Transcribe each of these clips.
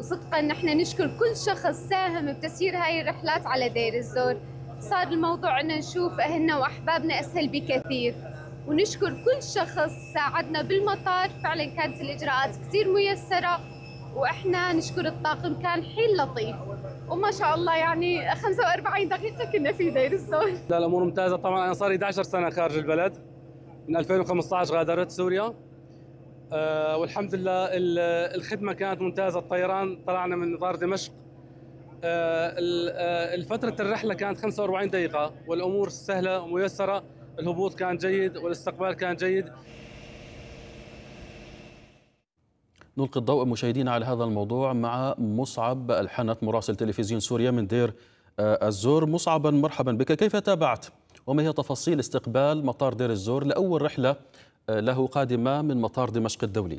وصدقا نحن نشكر كل شخص ساهم بتسيير هاي الرحلات على دير الزور. صار الموضوع أن نشوف أهلنا وأحبابنا أسهل بكثير، ونشكر كل شخص ساعدنا بالمطار. فعلا كانت الإجراءات كثير ميسرة، وإحنا نشكر الطاقم كان حيل لطيف، وما شاء الله يعني 45 دقيقة كنا في دير الزور. لا، الأمور ممتازة. طبعا أنا صار لي 11 سنة خارج البلد، من 2015 غادرت سوريا. والحمد لله الخدمة كانت ممتازة. الطيران طلعنا من مطار دمشق، الفترة الرحلة كانت 45 دقيقة، والأمور سهلة وميسرة. الهبوط كان جيد والاستقبال كان جيد. نلقي الضوء مشاهدينا على هذا الموضوع مع مصعب الحنت مراسل تلفزيون سوريا من دير الزور. مصعبا، مرحبا بك. كيف تابعت وما هي تفاصيل استقبال مطار دير الزور لأول رحلة له قادمة من مطار دمشق الدولي؟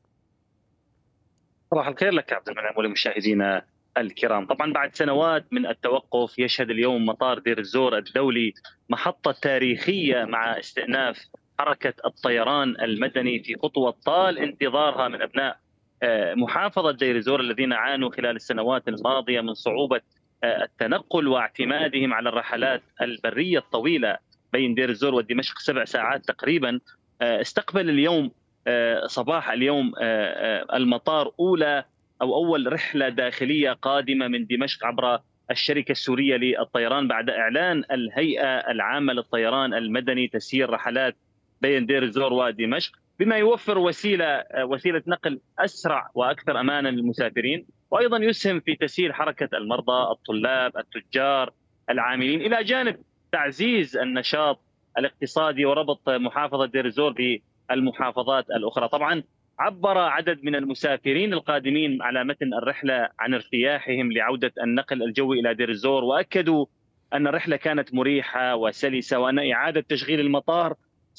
صباح الخير لك عبد المنعم ولمشاهدينا الكرام. طبعا بعد سنوات من التوقف يشهد اليوم مطار دير الزور الدولي محطة تاريخية مع استئناف حركة الطيران المدني في خطوة طال انتظارها من أبناء محافظة دير الزور الذين عانوا خلال السنوات الماضية من صعوبة التنقل واعتمادهم على الرحلات البرية الطويلة بين دير الزور ودمشق 7 ساعات تقريبا. استقبل اليوم صباح اليوم المطار أول رحلة داخلية قادمة من دمشق عبر الشركة السورية للطيران بعد إعلان الهيئة العامة للطيران المدني تسيير رحلات بين دير الزور ودمشق، بما يوفر وسيلة نقل أسرع وأكثر أمانا للمسافرين، وأيضا يسهم في تسهيل حركة المرضى، الطلاب، التجار، العاملين، إلى جانب تعزيز النشاط الاقتصادي وربط محافظة دير الزور بالمحافظات الأخرى. طبعا عبر عدد من المسافرين القادمين على متن الرحلة عن ارتياحهم لعودة النقل الجوي إلى دير الزور، وأكدوا أن الرحلة كانت مريحة وسلسة، وأن إعادة تشغيل المطار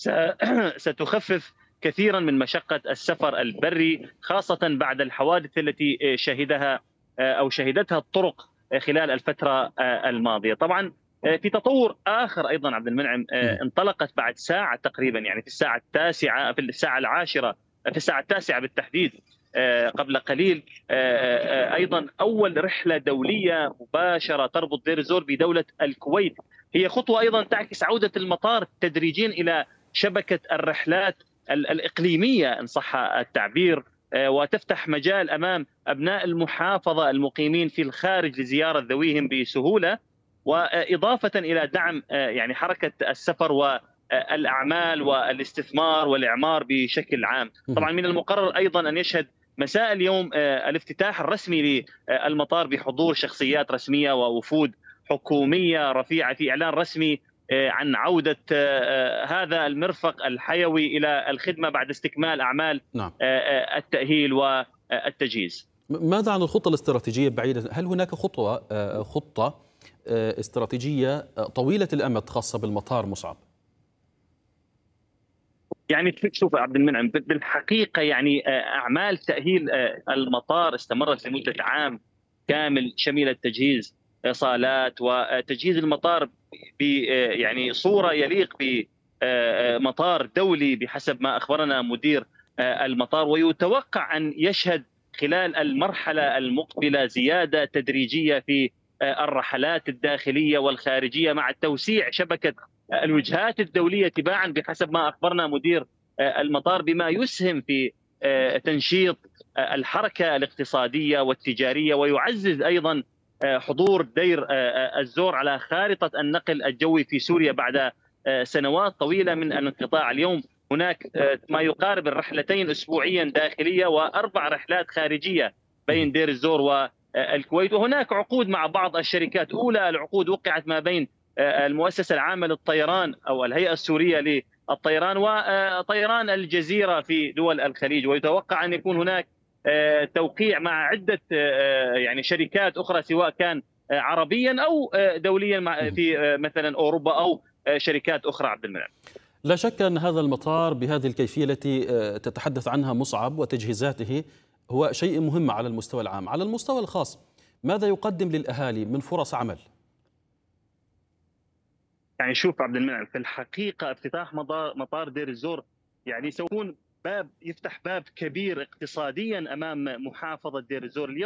ستخفف كثيرا من مشقة السفر البري، خاصة بعد الحوادث التي شهدتها الطرق خلال الفترة الماضية. طبعا في تطور آخر أيضا عبد المنعم، انطلقت بعد ساعة تقريبا، يعني في الساعة التاسعة، في الساعة العاشرة، في الساعة التاسعة بالتحديد قبل قليل، أيضا أول رحلة دولية مباشرة تربط دير الزور بدولة الكويت. هي خطوة أيضا تعكس عودة المطار تدريجيا إلى شبكة الرحلات الإقليمية إن صح التعبير، وتفتح مجال أمام أبناء المحافظة المقيمين في الخارج لزيارة ذويهم بسهولة، وإضافة إلى دعم يعني حركة السفر والأعمال والاستثمار والإعمار بشكل عام. طبعا من المقرر أيضا أن يشهد مساء اليوم الافتتاح الرسمي للمطار بحضور شخصيات رسمية ووفود حكومية رفيعة في إعلان رسمي عن عودة هذا المرفق الحيوي إلى الخدمة بعد استكمال أعمال التأهيل والتجهيز. ماذا عن الخطة الاستراتيجية بعيدة؟ هل هناك خطة استراتيجية طويلة الأمد خاصة بالمطار مصعب؟ يعني شوف عبد المنعم، بالحقيقة يعني أعمال تأهيل المطار استمرت لمدة عام كامل، شملت تجهيز صالات وتجهيز المطار يعني صورة يليق بمطار دولي بحسب ما أخبرنا مدير المطار. ويتوقع أن يشهد خلال المرحلة المقبلة زيادة تدريجية في الرحلات الداخلية والخارجية مع توسيع شبكة الوجهات الدولية تباعا بحسب ما أخبرنا مدير المطار، بما يسهم في تنشيط الحركة الاقتصادية والتجارية، ويعزز أيضا حضور دير الزور على خارطة النقل الجوي في سوريا بعد سنوات طويلة من الانقطاع. اليوم هناك ما يقارب الرحلتين أسبوعيا داخلية و4 رحلات خارجية بين دير الزور والكويت. وهناك عقود مع بعض الشركات. أولى العقود وقعت ما بين المؤسسة العامة للطيران أو الهيئة السورية للطيران وطيران الجزيرة في دول الخليج، ويتوقع أن يكون هناك توقيع مع عدة يعني شركات أخرى سواء كان عربيا أو دوليا في مثلا أوروبا أو شركات أخرى. عبد المنعم، لا شك أن هذا المطار بهذه الكيفية التي تتحدث عنها مصعب وتجهيزاته هو شيء مهم على المستوى العام. على المستوى الخاص، ماذا يقدم للأهالي من فرص عمل؟ يعني شوف عبد المنعم، في الحقيقة افتتاح مطار دير الزور يعني سيكون يفتح باب كبير اقتصاديا أمام محافظة دير الزور. اليوم